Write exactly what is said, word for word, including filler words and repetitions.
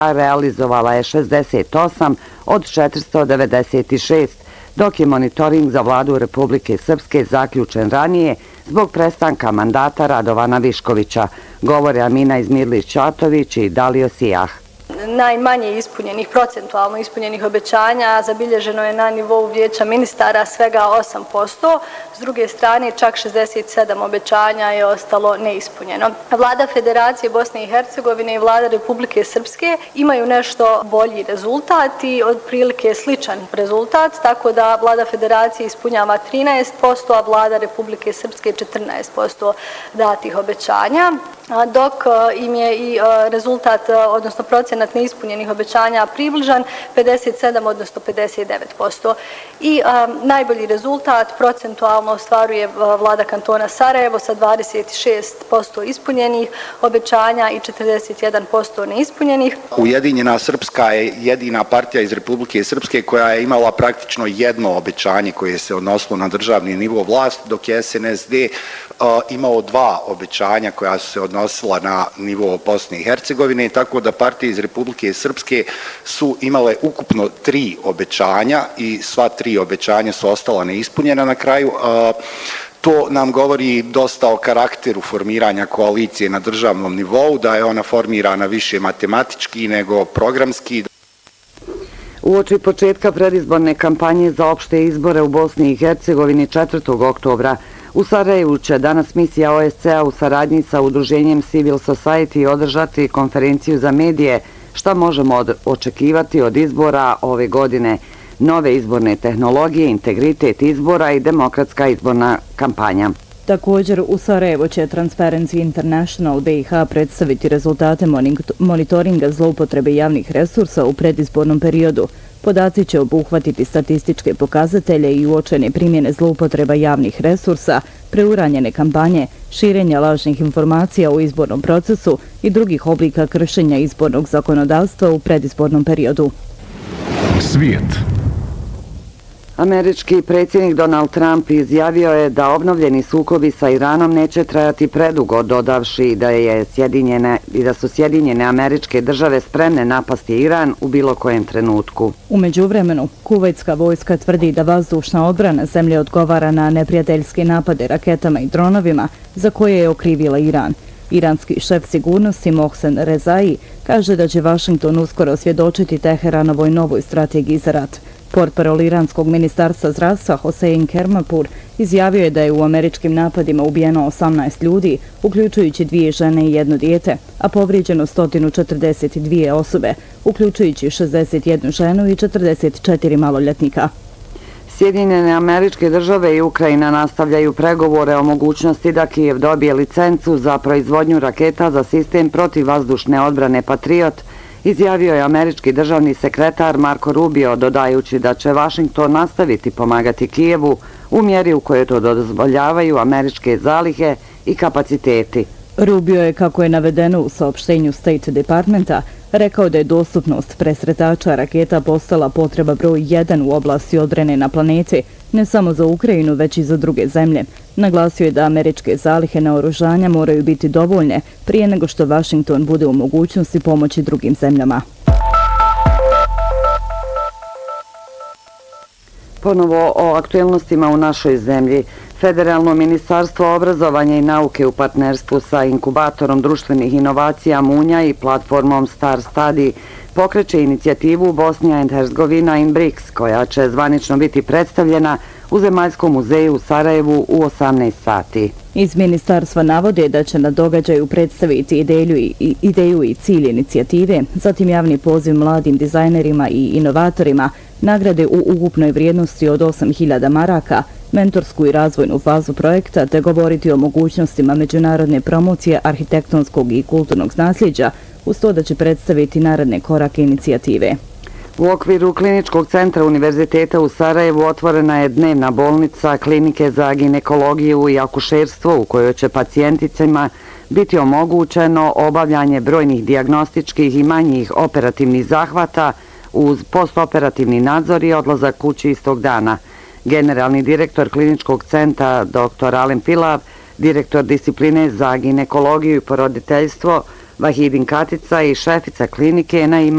realizovala je šezdeset osam od četiristo devedeset šest, dok je monitoring za vladu Republike Srpske zaključen ranije zbog prestanka mandata Radovana Viškovića, govore Amina Izmirlić-Ćatović i Dalio Sijah. Najmanje ispunjenih, procentualno ispunjenih obećanja zabilježeno je na nivou vijeća ministara svega osam posto. S druge strane, čak šezdeset sedam obećanja je ostalo neispunjeno. Vlada Federacije Bosne i Hercegovine i vlada Republike Srpske imaju nešto bolji rezultat i otprilike sličan rezultat, tako da vlada Federacije ispunjava trinaest posto, a vlada Republike Srpske četrnaest posto datih obećanja, dok im je i rezultat, odnosno procenat neispunjenih obećanja približan pedeset sedam, odnosno pedeset devet posto. I a, najbolji rezultat procentualno ostvaruje vlada kantona Sarajevo sa dvadeset šest posto ispunjenih obećanja i četrdeset jedan posto neispunjenih. Ujedinjena Srpska je jedina partija iz Republike Srpske koja je imala praktično jedno obećanje koje se odnosilo na državni nivo vlasti, dok je S N S D uh, imao dva obećanja koja su se odnosila na nivo Bosne i Hercegovine, tako da partije iz Republike Srpske su imale ukupno tri obećanja i sva tri obećanja su ostala neispunjena na kraju. To nam govori dosta o karakteru formiranja koalicije na državnom nivou, da je ona formirana više matematički nego programski. Uoči početka predizborne kampanje za opšte izbore u Bosni i Hercegovini četvrtog oktobra u Sarajevu će danas misija O S C A u saradnji sa udruženjem Civil Society održati konferenciju za medije šta možemo od, očekivati od izbora ove godine, nove izborne tehnologije, integritet izbora i demokratska izborna kampanja. Također u Sarajevo će Transparency International B i H predstaviti rezultate monitoringa zloupotrebe javnih resursa u predizbornom periodu. Podaci će obuhvatiti statističke pokazatelje i uočene primjene zloupotreba javnih resursa, preuranjene kampanje, širenja lažnih informacija u izbornom procesu i drugih oblika kršenja izbornog zakonodavstva u predizbornom periodu. Svijet. Američki predsjednik Donald Trump izjavio je da obnovljeni sukobi sa Iranom neće trajati predugo, dodavši da, je Sjedinjene, da su Sjedinjene Američke Države spremne napasti Iran u bilo kojem trenutku. U međuvremenu, kuvajtska vojska tvrdi da vazdušna odbrana zemlje odgovara na neprijateljske napade raketama i dronovima za koje je okrivila Iran. Iranski šef sigurnosti Mohsen Rezai kaže da će Vašington uskoro svjedočiti Teheranovoj novoj strategiji za rat. Portparol iranskog ministarstva zdravstva Hossein Kermanpour izjavio je da je u američkim napadima ubijeno osamnaest ljudi, uključujući dvije žene i jedno dijete, a povrijeđeno sto četrdeset dvije osobe, uključujući šezdeset jednu ženu i četrdeset četiri maloljetnika. Sjedinjene Američke Države i Ukrajina nastavljaju pregovore o mogućnosti da Kijev dobije licencu za proizvodnju raketa za sistem protivvazdušne odbrane Patriot, izjavio je američki državni sekretar Marco Rubio, dodajući da će Vašington nastaviti pomagati Kijevu u mjeri u kojoj to dozvoljavaju američke zalihe i kapaciteti. Rubio je, kako je navedeno u saopštenju State Departmenta, rekao da je dostupnost presretača raketa postala potreba broj jedan u oblasti odbrane na planeti, ne samo za Ukrajinu, već i za druge zemlje. Naglasio je da američke zalihe naoružanja moraju biti dovoljne prije nego što Vašington bude u mogućnosti pomoći drugim zemljama. Ponovo o aktuelnostima u našoj zemlji. Federalno ministarstvo obrazovanja i nauke u partnerstvu sa inkubatorom društvenih inovacija Munja i platformom Star Study pokreće inicijativu Bosnia and Herzegovina in BRICS, koja će zvanično biti predstavljena u Zemaljskom muzeju u Sarajevu u osamnaest sati. Iz ministarstva navode da će na događaju predstaviti ideju i, ideju i cilj inicijative, zatim javni poziv mladim dizajnerima i inovatorima, nagrade u ukupnoj vrijednosti od osam hiljada maraka, mentorsku i razvojnu fazu projekta te govoriti o mogućnostima međunarodne promocije arhitektonskog i kulturnog nasljeđa, uz to da će predstaviti naredne korake inicijative. U okviru Kliničkog centra Univerziteta u Sarajevu otvorena je dnevna bolnica klinike za ginekologiju i akušerstvo u kojoj će pacijenticama biti omogućeno obavljanje brojnih dijagnostičkih i manjih operativnih zahvata uz postoperativni nadzor i odlazak kući istog dana. Generalni direktor Kliničkog centra dr Alen Pilav, direktor discipline za ginekologiju i poroditeljstvo Vahidin Katica i šefica klinike na ime